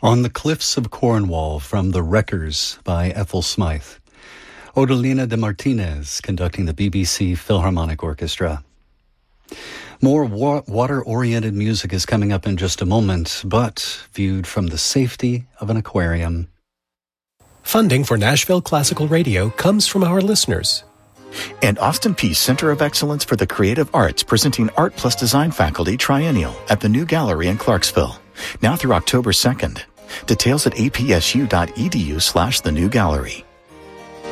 On the Cliffs of Cornwall from The Wreckers by Ethel Smythe. Odalina de Martinez conducting the BBC Philharmonic Orchestra. More water-oriented music is coming up in just a moment, but viewed from the safety of an aquarium. Funding for Nashville Classical Radio comes from our listeners. And Austin Peay Center of Excellence for the Creative Arts presenting Art Plus Design Faculty Triennial at the New Gallery in Clarksville. Now through October 2nd. Details at apsu.edu/the new gallery.